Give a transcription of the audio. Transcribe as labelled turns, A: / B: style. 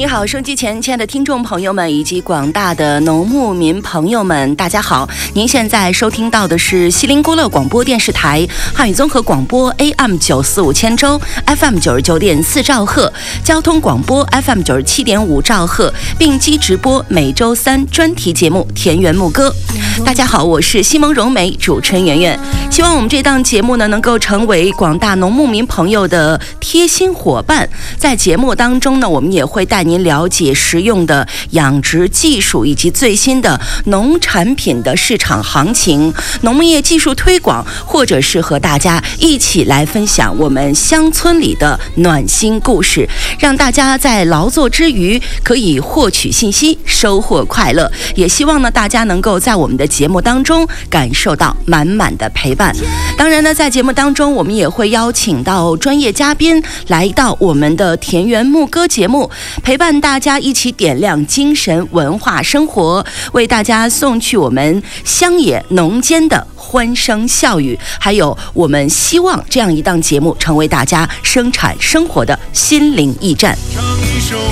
A: 你好，收机前亲爱的听众朋友们以及广大的农牧民朋友们，大家好！您现在收听到的是西林郭勒广播电视台汉语综合广播 AM945千州 FM99.4兆赫，交通广播 FM97.5兆赫，并机直播每周3专题节目《田园牧歌》。大家好，我是西蒙荣梅，主持人圆圆。希望我们这档节目呢，能够成为广大农牧民朋友的贴心伙伴。在节目当中呢，我们也会带您了解实用的养殖技术以及最新的农产品的市场行情、农业技术推广，或者是和大家一起来分享我们乡村里的暖心故事，让大家在劳作之余可以获取信息，收获快乐。也希望呢，大家能够在我们的节目当中感受到满满的陪伴。当然呢，在节目当中，我们也会邀请到专业嘉宾来到我们的田园牧歌节目，陪伴大家一起点亮精神文化生活，为大家送去我们乡野农间的欢声笑语，还有我们希望这样一档节目成为大家生产生活的心灵驿站。
B: 唱一首